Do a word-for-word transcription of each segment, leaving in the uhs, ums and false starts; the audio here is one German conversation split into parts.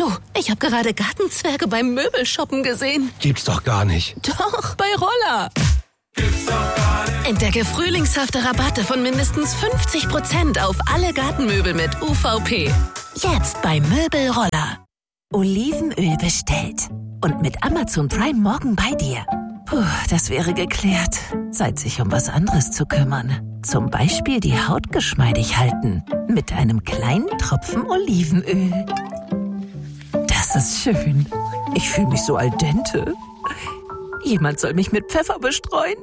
Du, ich habe gerade Gartenzwerge beim Möbelshoppen gesehen. Gibt's doch gar nicht. Doch, bei Roller. Gibt's doch gar nicht. Entdecke frühlingshafte Rabatte von mindestens fünfzig Prozent auf alle Gartenmöbel mit U V P. Jetzt bei Möbelroller. Olivenöl bestellt. Und mit Amazon Prime morgen bei dir. Puh, das wäre geklärt. Zeit, sich um was anderes zu kümmern. Zum Beispiel die Haut geschmeidig halten. Mit einem kleinen Tropfen Olivenöl. Das ist schön. Ich fühle mich so al dente. Jemand soll mich mit Pfeffer bestreuen.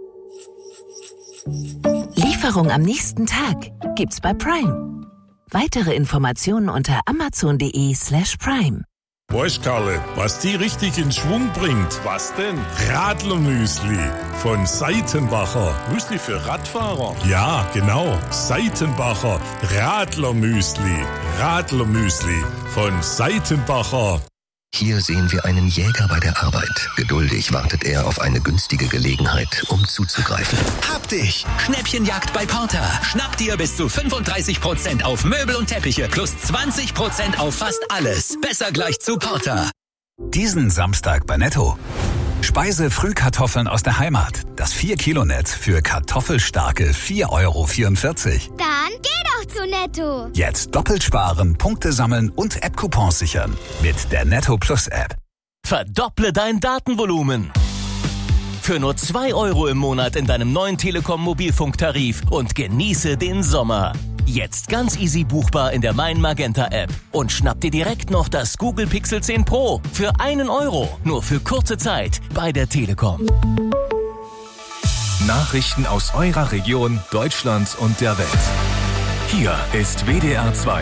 Lieferung am nächsten Tag gibt's bei Prime. Weitere Informationen unter amazon.de slash prime. Weißt, Karle, was die richtig in Schwung bringt? Was denn? Radlermüsli von Seitenbacher. Müsli für Radfahrer? Ja, genau. Seitenbacher Radlermüsli. Radlermüsli von Seitenbacher. Hier sehen wir einen Jäger bei der Arbeit. Geduldig wartet er auf eine günstige Gelegenheit, um zuzugreifen. Hab dich! Schnäppchenjagd bei Porter. Schnapp dir bis zu fünfunddreißig Prozent auf Möbel und Teppiche plus zwanzig Prozent auf fast alles. Besser gleich zu Porter. Diesen Samstag bei Netto. Speise-Frühkartoffeln aus der Heimat. Das vier Kilo Netz für kartoffelstarke vier Euro vierundvierzig. Dann geh doch zu Netto. Jetzt doppelt sparen, Punkte sammeln und App-Coupons sichern. Mit der Netto Plus App. Verdopple dein Datenvolumen. Für nur zwei Euro im Monat in deinem neuen Telekom-Mobilfunktarif und genieße den Sommer. Jetzt ganz easy buchbar in der Mein Magenta App. Und schnapp dir direkt noch das Google Pixel zehn Pro für einen Euro. Nur für kurze Zeit bei der Telekom. Nachrichten aus eurer Region, Deutschlands und der Welt. Hier ist W D R zwei.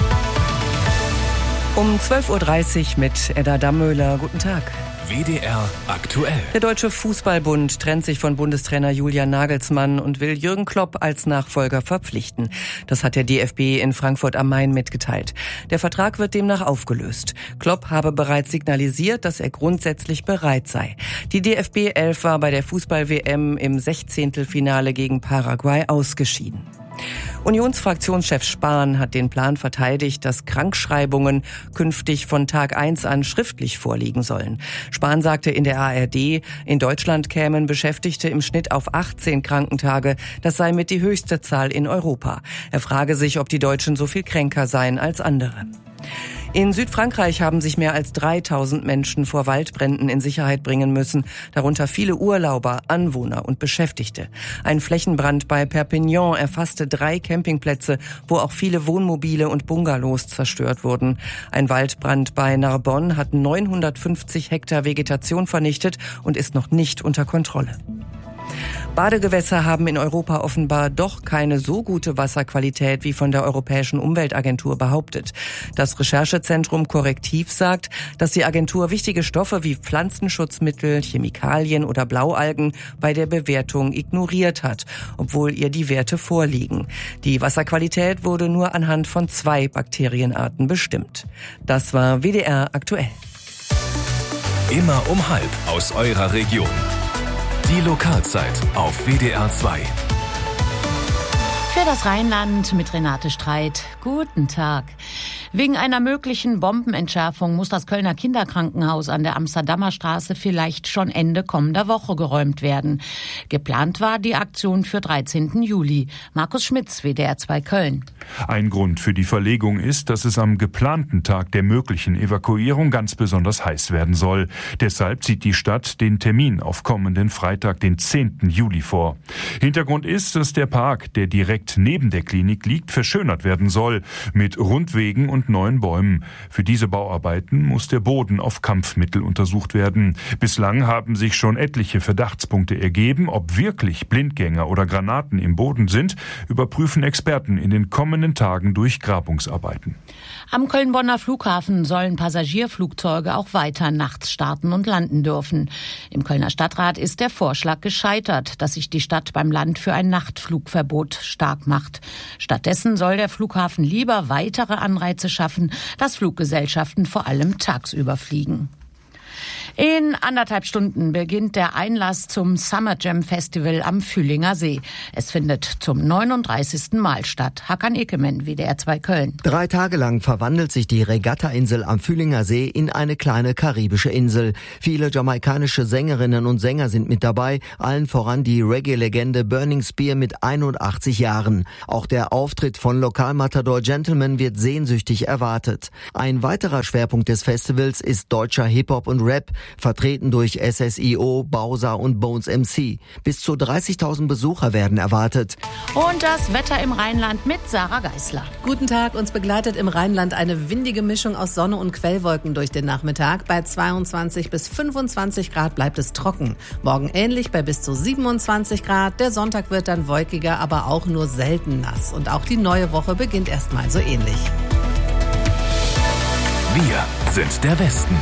Um zwölf Uhr dreißig mit Edda Dammöhler. Guten Tag. W D R aktuell. Der Deutsche Fußballbund trennt sich von Bundestrainer Julian Nagelsmann und will Jürgen Klopp als Nachfolger verpflichten. Das hat der D F B in Frankfurt am Main mitgeteilt. Der Vertrag wird demnach aufgelöst. Klopp habe bereits signalisiert, dass er grundsätzlich bereit sei. Die D F B elf war bei der Fußball-W M im Sechzehntelfinale gegen Paraguay ausgeschieden. Unionsfraktionschef Spahn hat den Plan verteidigt, dass Krankschreibungen künftig von Tag eins an schriftlich vorliegen sollen. Spahn sagte in der A R D, in Deutschland kämen Beschäftigte im Schnitt auf achtzehn Krankentage. Das sei mit die höchste Zahl in Europa. Er frage sich, ob die Deutschen so viel kränker seien als andere. In Südfrankreich haben sich mehr als dreitausend Menschen vor Waldbränden in Sicherheit bringen müssen, darunter viele Urlauber, Anwohner und Beschäftigte. Ein Flächenbrand bei Perpignan erfasste drei Campingplätze, wo auch viele Wohnmobile und Bungalows zerstört wurden. Ein Waldbrand bei Narbonne hat neunhundertfünfzig Hektar Vegetation vernichtet und ist noch nicht unter Kontrolle. Badegewässer haben in Europa offenbar doch keine so gute Wasserqualität wie von der Europäischen Umweltagentur behauptet. Das Recherchezentrum Korrektiv sagt, dass die Agentur wichtige Stoffe wie Pflanzenschutzmittel, Chemikalien oder Blaualgen bei der Bewertung ignoriert hat, obwohl ihr die Werte vorliegen. Die Wasserqualität wurde nur anhand von zwei Bakterienarten bestimmt. Das war W D R aktuell. Immer um halb aus eurer Region. Die Lokalzeit auf W D R zwei. Für das Rheinland mit Renate Streit. Guten Tag. Wegen einer möglichen Bombenentschärfung muss das Kölner Kinderkrankenhaus an der Amsterdamer Straße vielleicht schon Ende kommender Woche geräumt werden. Geplant war die Aktion für dreizehnten Juli. Markus Schmitz, W D R zwei Köln. Ein Grund für die Verlegung ist, dass es am geplanten Tag der möglichen Evakuierung ganz besonders heiß werden soll. Deshalb zieht die Stadt den Termin auf kommenden Freitag, den zehnten Juli vor. Hintergrund ist, dass der Park, der direkt neben der Klinik liegt, verschönert werden soll mit Rundwegen und neuen Bäumen. Für diese Bauarbeiten muss der Boden auf Kampfmittel untersucht werden. Bislang haben sich schon etliche Verdachtspunkte ergeben. Ob wirklich Blindgänger oder Granaten im Boden sind, überprüfen Experten in den kommenden Tagen durch Grabungsarbeiten. Am Köln-Bonner Flughafen sollen Passagierflugzeuge auch weiter nachts starten und landen dürfen. Im Kölner Stadtrat ist der Vorschlag gescheitert, dass sich die Stadt beim Land für ein Nachtflugverbot stark macht. Stattdessen soll der Flughafen lieber weitere Anreize schaffen, dass Fluggesellschaften vor allem tagsüber fliegen. In anderthalb Stunden beginnt der Einlass zum Summer Jam Festival am Fühlinger See. Es findet zum neununddreißigsten Mal statt. Hakan Ekemen, W D R zwei Köln. Drei Tage lang verwandelt sich die Regatta-Insel am Fühlinger See in eine kleine karibische Insel. Viele jamaikanische Sängerinnen und Sänger sind mit dabei, allen voran die Reggae-Legende Burning Spear mit einundachtzig Jahren. Auch der Auftritt von Lokalmatador Gentleman wird sehnsüchtig erwartet. Ein weiterer Schwerpunkt des Festivals ist deutscher Hip-Hop und Rap, vertreten durch S S I O, Bowser und Bones M C. Bis zu dreißigtausend Besucher werden erwartet. Und das Wetter im Rheinland mit Sarah Geisler. Guten Tag, uns begleitet im Rheinland eine windige Mischung aus Sonne und Quellwolken durch den Nachmittag. Bei zweiundzwanzig bis fünfundzwanzig Grad bleibt es trocken. Morgen ähnlich bei bis zu siebenundzwanzig Grad. Der Sonntag wird dann wolkiger, aber auch nur selten nass. Und auch die neue Woche beginnt erstmal so ähnlich. Wir sind der Westen.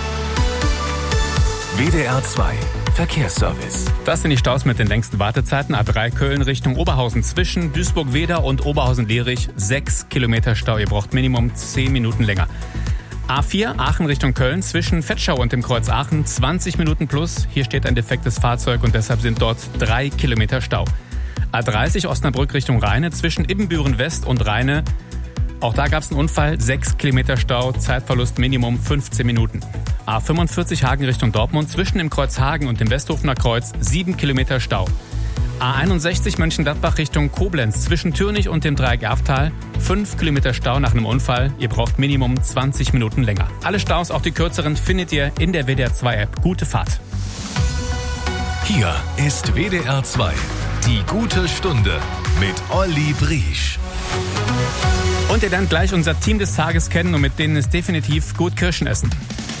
W D R zwei Verkehrsservice. Das sind die Staus mit den längsten Wartezeiten. A drei Köln Richtung Oberhausen zwischen Duisburg-Weder und Oberhausen-Lierich. Sechs Kilometer Stau. Ihr braucht Minimum zehn Minuten länger. A vier Aachen Richtung Köln zwischen Vetschau und dem Kreuz Aachen. zwanzig Minuten plus. Hier steht ein defektes Fahrzeug und deshalb sind dort drei Kilometer Stau. A dreißig Osnabrück Richtung Rheine zwischen Ibbenbüren West und Rheine. Auch da gab es einen Unfall, sechs Kilometer Stau, Zeitverlust Minimum fünfzehn Minuten. A fünfundvierzig Hagen Richtung Dortmund zwischen dem Kreuz Hagen und dem Westhofener Kreuz, sieben Kilometer Stau. A einundsechzig Mönchengladbach Richtung Koblenz zwischen Türnich und dem Dreieck Erftal, fünf Kilometer Stau nach einem Unfall. Ihr braucht Minimum zwanzig Minuten länger. Alle Staus, auch die kürzeren, findet ihr in der W D R zwei App. Gute Fahrt. Hier ist W D R zwei, die gute Stunde mit Olli Briesch. Und ihr lernt gleich unser Team des Tages kennen und mit denen ist definitiv gut Kirschen essen.